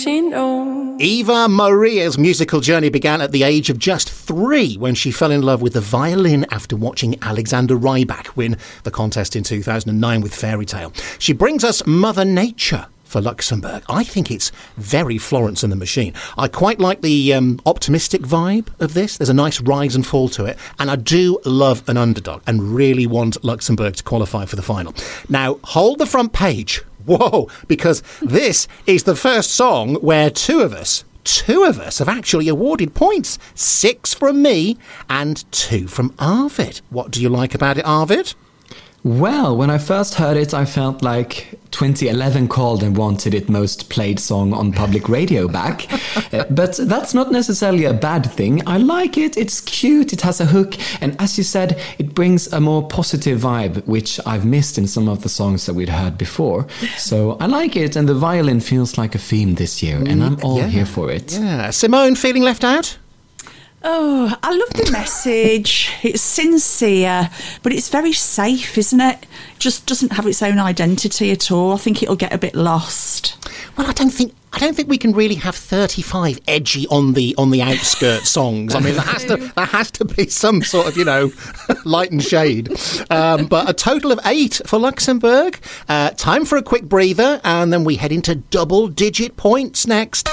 she knows. Eva Maria's musical journey began at the age of just 3 when she fell in love with the violin after watching Alexander Rybak win the contest in 2009 with Fairy Tale. She brings us Mother Nature for Luxembourg. I think it's very Florence and the Machine. I quite like the optimistic vibe of this. There's a nice rise and fall to it. And I do love an underdog and really want Luxembourg to qualify for the final. Now, hold the front page. Whoa, because this is the first song where two of us have actually awarded points. 6 from me and 2 from Arvid. What do you like about it, Arvid? Well, when I first heard it, I felt like 2011 called and wanted its most played song on public radio back. But that's not necessarily a bad thing. I like it, it's cute, it has a hook, and as you said, it brings a more positive vibe, which I've missed in some of the songs that we'd heard before. So I like it, and the violin feels like a theme this year, and I'm all here for it. Yeah. Simone, feeling left out? Oh, I love the message. It's sincere, but it's very safe, isn't it? Just doesn't have its own identity at all. I think it'll get a bit lost. Well, I don't think we can really have 35 edgy on the outskirts songs. I mean, there has to be some sort of, light and shade. But a total of 8 for Luxembourg. Time for a quick breather, and then we head into double-digit points next.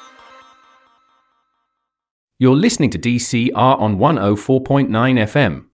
You're listening to DCR on 104.9 FM.